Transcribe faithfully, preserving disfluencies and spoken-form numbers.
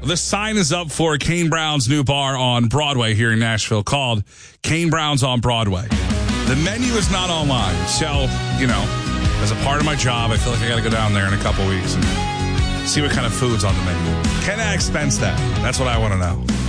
The sign is up for Kane Brown's new bar on Broadway here in Nashville called Kane Brown's on Broadway. The menu is not online, so, you know, as a part of my job, I feel like I got to go down there in a couple weeks and see what kind of food's on the menu. Can I expense that? That's what I want to know.